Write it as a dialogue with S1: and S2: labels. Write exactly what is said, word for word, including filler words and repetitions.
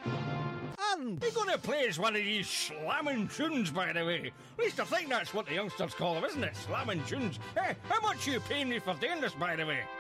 S1: And you're going to play us one of these slamming tunes, by the way. At least I think that's what the youngsters call them, isn't it? Slamming tunes. Hey, how much are you paying me for doing this, by the way?